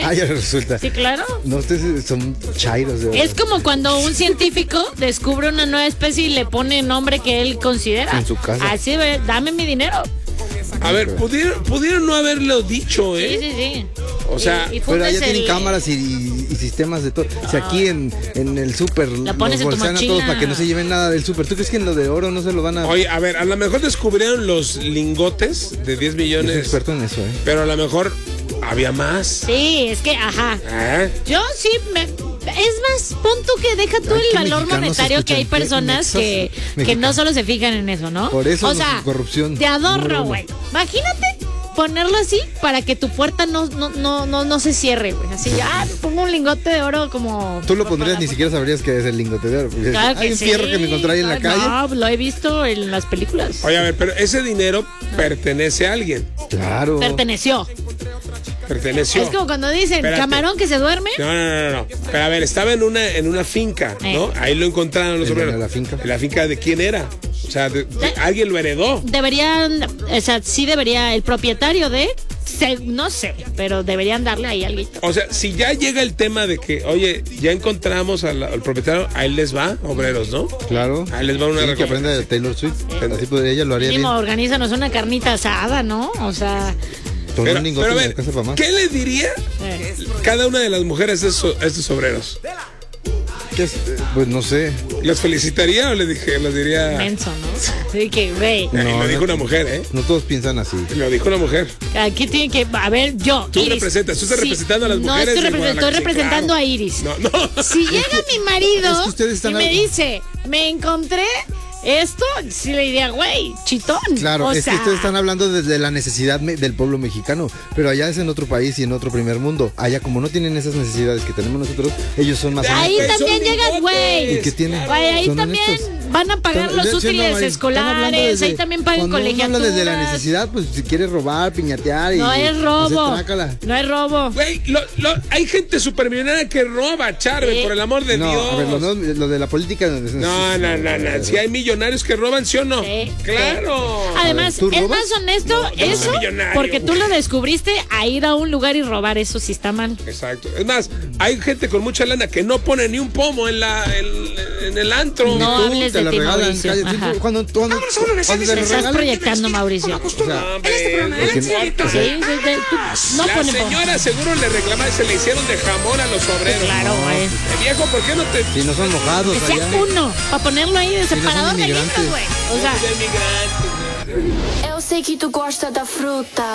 ya resulta. Sí, claro. No, ustedes son chairos. Es como cuando un científico descubre una nueva especie y le pone el nombre que él considera. En su casa. Así, dame mi dinero. A ver, pudieron no haberlo dicho, Sí, sí, sí. O sea, pero allá tienen cámaras y sistemas de todo. Si aquí en el súper La pones nos en tu bolsean a todos mochila. para que no se lleven nada del súper. ¿Tú crees que en lo de oro no se lo van a...? oye, a ver, a lo mejor descubrieron los lingotes de 10 Yo soy millones. experto en eso, Pero a lo mejor había más. Sí, es que, ajá. Yo sí es más, pon tú que deja tú Ay, el qué valor mexicanos monetario que hay escuchan, personas que no solo se fijan en eso, ¿no? Por eso o sea, corrupción. Te adorno, Número güey. Imagínate ponerlo así para que tu puerta no se cierre, güey. Así, pongo un lingote de oro como... Tú lo pondrías, ni siquiera sabrías que es el lingote de oro. Claro que hay un fierro que me encontré ahí en la calle. No, lo he visto en las películas. Oye, a ver, pero ese dinero pertenece a alguien. Claro. Perteneció. Perteneció. Es como cuando dicen, Espérate. camarón que se duerme. No. Pero a ver, estaba en una finca, ¿no? Ahí lo encontraron los ¿En obreros. la finca? ¿En la finca de quién era? O sea, alguien lo heredó. Deberían, o sea, sí debería el propietario no sé, pero deberían darle ahí algo. O sea, si ya llega el tema de que, oye, ya encontramos al propietario, a él les va, obreros, ¿no? Claro. A él les va una Sí, que aprenda de Taylor Swift. Así pues, ella lo haría bien. Mínimo, organízanos una carnita asada, ¿no? O sea... Con Pero un lingote a me ver, alcanza para más. ¿qué le diría cada una de las mujeres a estos obreros? Pues no sé. ¿Los felicitaría o les diría? Menso, ¿no? Así que, güey, Lo dijo una mujer, ¿eh? No todos piensan así. Lo dijo una mujer. aquí tiene que... A ver, yo, Tú Iris. representas, tú estás representando a las mujeres No, de estoy Guadalajara, representando sí, a Iris. No. Si llega mi marido Es que ustedes están y me dice, me encontré esto, sí le diría, güey, chitón. Claro, o es sea, que ustedes están hablando desde la necesidad del pueblo mexicano, pero allá es en otro país y en otro primer mundo. Allá como no tienen esas necesidades que tenemos nosotros, ellos son más ahí honestos. también Son llegan, lingotes. güey. ¿Y qué tienen? Güey, ahí Son también honestos. van a pagar los útiles escolares, ahí también pagan cuando uno colegiaturas. habla desde la necesidad, pues si quieres robar, piñatear y No es robo. hacer trácala. No es robo. Güey, hay gente supermillonaria que roba, Charvel, Sí. por el amor de No, Dios. a ver, lo de la política. No. Si hay millonarios que roban, ¿sí o no? Sí. Claro. Además, ¿tú es robas? más honesto No, yo no eso soy millonario. porque tú lo descubriste a ir a un lugar y robar, eso sí está mal. Exacto. Es más, hay gente con mucha lana que no pone ni un pomo en el antro. No Tú hables te de la ti, regalan, Mauricio. cállate. Ajá. Cuando te lo Te estás regalan, proyectando, Mauricio. o sea, Sí, no La pone señora seguro le reclama y se le hicieron de jamón a los obreros. Claro, güey. Viejo, ¿por qué no te... si no son mojados Que sea allá. uno, para ponerlo ahí de no son separador de libros, inmigrantes. güey. O sea, Inmigrantes. Eu sei que tu gosta da fruta.